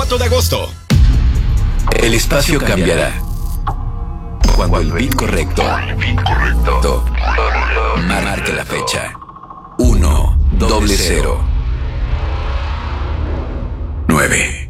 4 de agosto. El espacio cambiará cuando el beat correcto marque la fecha. 1 0 0 9.